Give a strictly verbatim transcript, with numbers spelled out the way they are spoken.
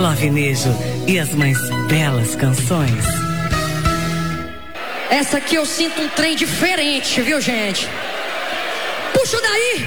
Lovinejo e as mais belas canções. Essa aqui eu sinto um trem diferente, viu, gente? Puxa daí!